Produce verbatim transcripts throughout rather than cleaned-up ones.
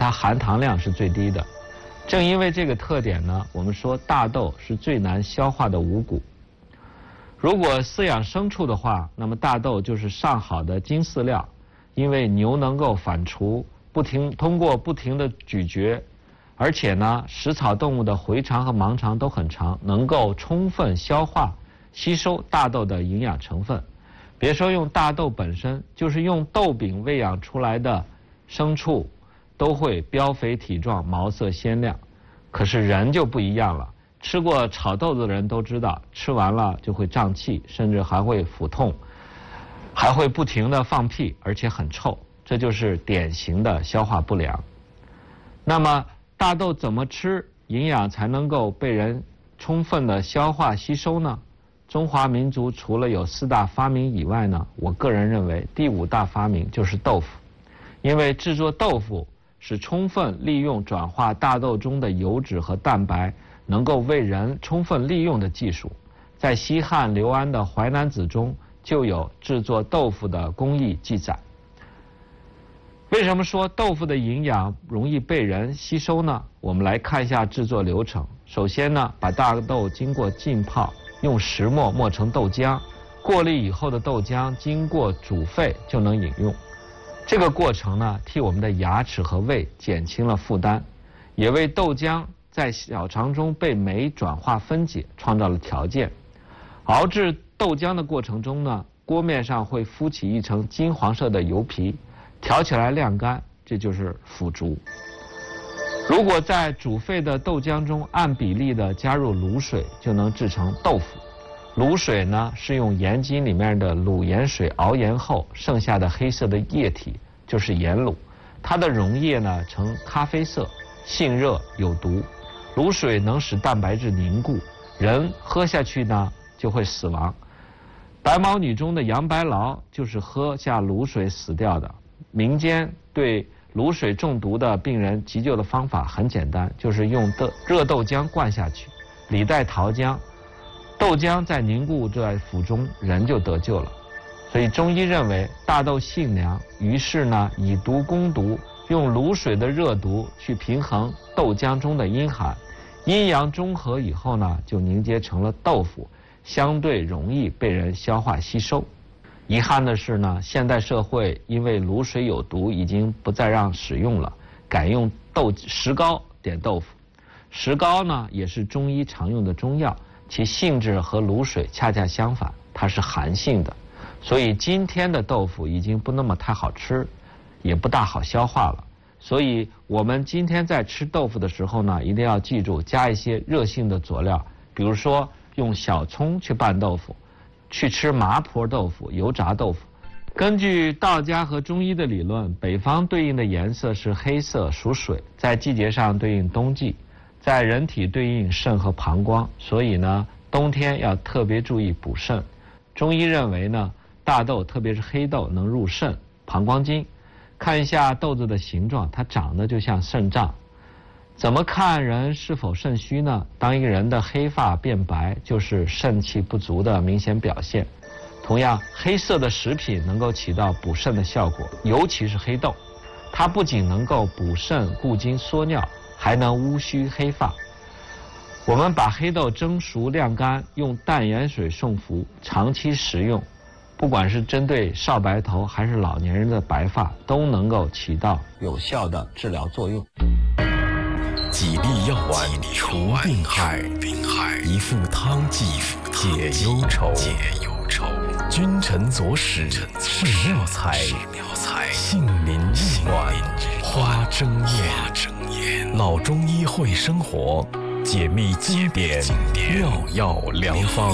它含糖量是最低的。正因为这个特点呢，我们说大豆是最难消化的五谷。如果饲养牲畜的话，那么大豆就是上好的精饲料，因为牛能够反刍，不停通过不停的咀嚼，而且呢，食草动物的回肠和盲肠都很长，能够充分消化吸收大豆的营养成分。别说用大豆本身，就是用豆饼喂养出来的牲畜都会膘肥体壮，毛色鲜亮。可是人就不一样了，吃过炒豆子的人都知道，吃完了就会胀气，甚至还会腹痛，还会不停地放屁，而且很臭，这就是典型的消化不良。那么大豆怎么吃，营养才能够被人充分的消化吸收呢？中华民族除了有四大发明以外呢，我个人认为第五大发明就是豆腐。因为制作豆腐是充分利用转化大豆中的油脂和蛋白，能够为人充分利用的技术。在西汉刘安的《淮南子》中就有制作豆腐的工艺记载。为什么说豆腐的营养容易被人吸收呢？我们来看一下制作流程。首先呢，把大豆经过浸泡，用石磨磨成豆浆，过滤以后的豆浆经过煮沸就能饮用。这个过程呢，替我们的牙齿和胃减轻了负担，也为豆浆在小肠中被酶转化分解创造了条件。熬制豆浆的过程中呢，锅面上会浮起一层金黄色的油皮，挑起来晾干，这就是腐竹。如果在煮沸的豆浆中按比例的加入卤水，就能制成豆腐。卤水呢，是用盐津里面的卤盐水熬盐后剩下的黑色的液体，就是盐卤。它的溶液呢呈咖啡色，性热有毒。卤水能使蛋白质凝固，人喝下去呢就会死亡。白毛女中的杨白劳就是喝下卤水死掉的。民间对卤水中毒的病人急救的方法很简单，就是用的热豆浆灌下去，里带桃浆，豆浆在凝固在腹中，人就得救了。所以中医认为大豆性凉，于是呢以毒攻毒，用卤水的热毒去平衡豆浆中的阴寒，阴阳中和以后呢，就凝结成了豆腐，相对容易被人消化吸收。遗憾的是呢，现代社会因为卤水有毒，已经不再让使用了，改用豆石膏点豆腐。石膏呢也是中医常用的中药，其性质和卤水恰恰相反，它是寒性的。所以今天的豆腐已经不那么太好吃，也不大好消化了。所以我们今天在吃豆腐的时候呢，一定要记住加一些热性的佐料，比如说用小葱去拌豆腐，去吃麻婆豆腐、油炸豆腐。根据道家和中医的理论，北方对应的颜色是黑色，属水，在季节上对应冬季，在人体对应肾和膀胱，所以呢，冬天要特别注意补肾。中医认为呢，大豆特别是黑豆能入肾、膀胱经。看一下豆子的形状，它长得就像肾脏。怎么看人是否肾虚呢？当一个人的黑发变白，就是肾气不足的明显表现。同样，黑色的食品能够起到补肾的效果，尤其是黑豆，它不仅能够补肾、固精、缩尿，还能乌须黑发。我们把黑豆蒸熟晾干，用淡盐水送服，长期食用，不管是针对少白头还是老年人的白发，都能够起到有效的治疗作用。 几粒药丸除病害，一副汤剂解忧愁。君臣佐使是妙才，杏林玉馆花争艳。老中医会生活，解密经典妙药良方。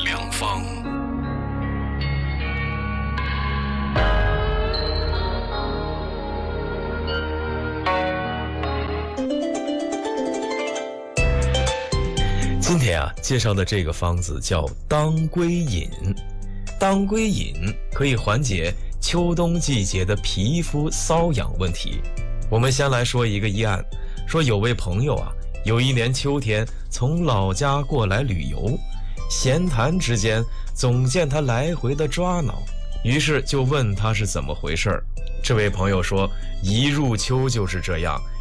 今天啊，介绍的这个方子叫当归饮。当归饮可以缓解秋冬季节的皮肤瘙痒问题。我们先来说一个议案，说有位朋友啊，有一年秋天从老家过来旅游，闲谈之间总见他来回的抓挠，于是就问他是怎么回事。这位朋友说，一入秋就是这样，